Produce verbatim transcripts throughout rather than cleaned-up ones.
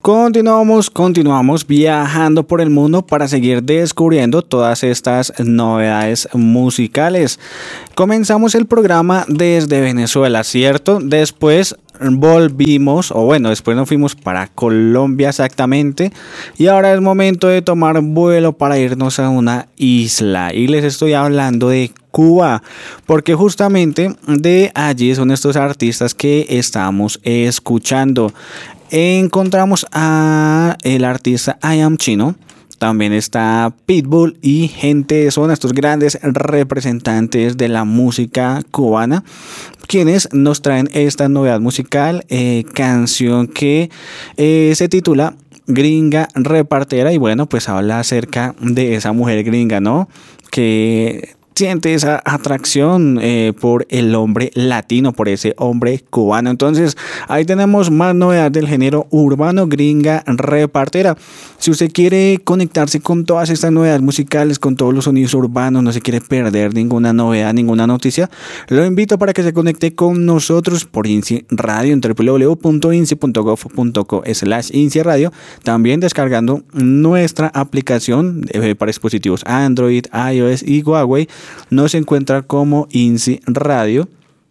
Continuamos, continuamos viajando por el mundo para seguir descubriendo todas estas novedades musicales. Comenzamos el programa desde Venezuela, ¿cierto? Después volvimos, o bueno, después nos fuimos para Colombia exactamente. Y ahora es momento de tomar vuelo para irnos a una isla. Y les estoy hablando de Cuba, porque justamente de allí son estos artistas que estamos escuchando. Encontramos a el artista I Am Chino, también está Pitbull y Gente de Zona, estos grandes representantes de la música cubana, quienes nos traen esta novedad musical, eh, canción que eh, se titula Gringa Repartera, y bueno, pues habla acerca de esa mujer gringa, ¿no? Que siente esa atracción eh, por el hombre latino, por ese hombre cubano. Entonces, ahí tenemos más novedades del género urbano, Gringa Repartera. Si usted quiere conectarse con todas estas novedades musicales, con todos los sonidos urbanos, no se quiere perder ninguna novedad, ninguna noticia, lo invito para que se conecte con nosotros por INSI Radio en doble u doble u doble u punto insi punto gob punto co slash INSI Radio, también descargando nuestra aplicación eh, para dispositivos Android, iOS y Huawei. Nos encuentra como INSI Radio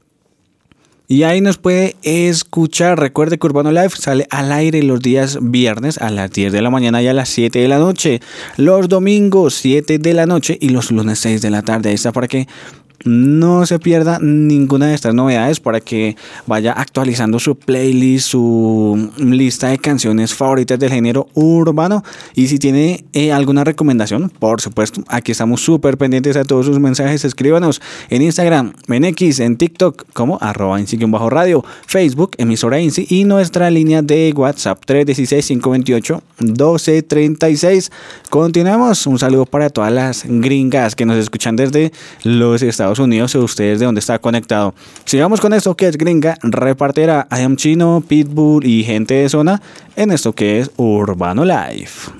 y ahí nos puede escuchar. Recuerde que Urbano Live sale al aire los días viernes a las diez de la mañana y a las siete de la noche, los domingos siete de la noche y los lunes seis de la tarde. Ahí está para que no se pierda ninguna de estas novedades, para que vaya actualizando su playlist, su lista de canciones favoritas del género urbano. Y si tiene eh, alguna recomendación, por supuesto, aquí estamos súper pendientes a todos sus mensajes. Escríbanos en Instagram, en X, en TikTok como arroba INSI-radio, Facebook, emisora INSI, y nuestra línea de WhatsApp tres uno seis, cinco dos ocho, uno dos tres seis. Continuamos. Un saludo para todas las gringas que nos escuchan desde los Estados Unidos, o ustedes de donde está conectado. Sigamos con esto que es Gringa Repartera, I Am Chino, Pitbull y Gente de Zona en esto que es Urbano Live.